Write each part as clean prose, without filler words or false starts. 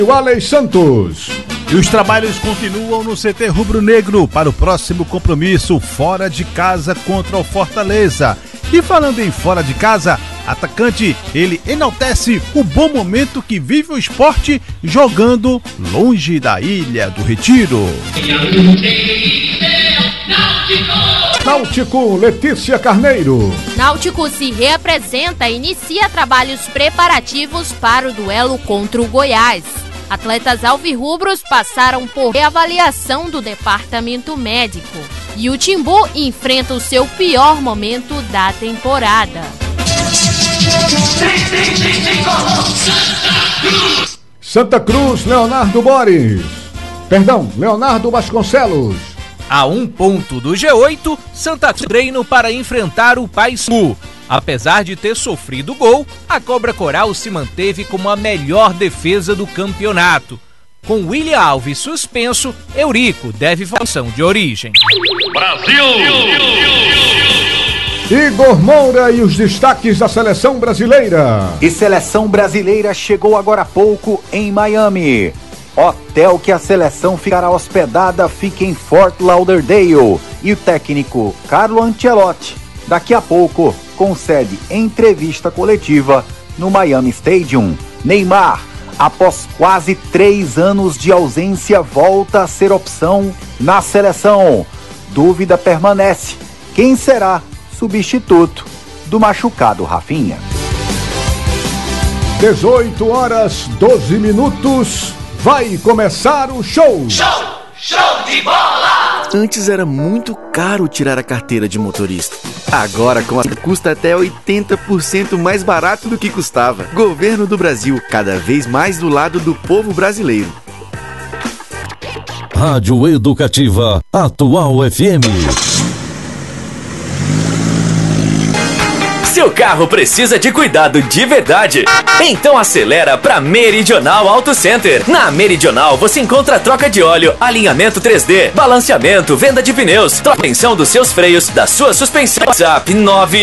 O Alex Santos. E os trabalhos continuam no CT Rubro Negro para o próximo compromisso fora de casa contra o Fortaleza. E falando em fora de casa, atacante, ele enaltece o bom momento que vive o esporte jogando longe da Ilha do Retiro. Náutico, Letícia Carneiro. Náutico se reapresenta e inicia trabalhos preparativos para o duelo contra o Goiás. Atletas alvirrubros passaram por reavaliação do departamento médico. E o Timbu enfrenta o seu pior momento da temporada. Santa Cruz, Leonardo Vasconcelos. A 1 ponto do G8, Santa Cruz treino para enfrentar o Paysandu. Apesar de ter sofrido gol, a Cobra Coral se manteve como a melhor defesa do campeonato. Com William Alves suspenso, Eurico deve função de origem. Brasil! Igor Moura e os destaques da seleção brasileira. E seleção brasileira chegou agora há pouco em Miami. Hotel que a seleção ficará hospedada fica em Fort Lauderdale. E o técnico Carlo Ancelotti, daqui a pouco, concede entrevista coletiva no Miami Stadium. Neymar, após quase 3 anos de ausência, volta a ser opção na seleção. Dúvida permanece. Quem será substituto do machucado Rafinha? 18h12. Vai começar o show. Show de bola! Antes era muito caro tirar a carteira de motorista. Agora custa até 80% mais barato do que custava. Governo do Brasil, cada vez mais do lado do povo brasileiro. Rádio Educativa Atual FM. Seu carro precisa de cuidado de verdade? Então acelera para Meridional Auto Center. Na Meridional você encontra troca de óleo, alinhamento 3D, balanceamento, venda de pneus, manutenção dos seus freios, da sua suspensão. WhatsApp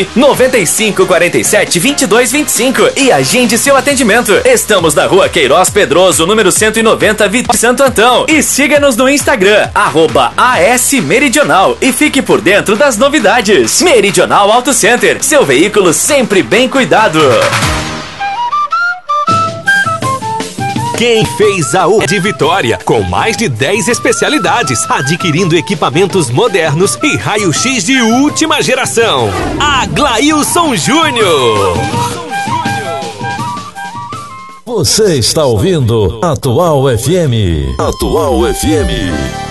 995472225 e agende seu atendimento. Estamos na Rua Queiroz Pedroso, número 190, Vitória Santo Antão. E siga-nos no Instagram, @ASMeridional, e fique por dentro das novidades. Meridional Auto Center, seu veículo sempre bem cuidado. Quem fez a U de Vitória, com mais de 10 especialidades, adquirindo equipamentos modernos e raio-x de última geração. Aglailson Júnior. Você está ouvindo Atual FM. Atual FM.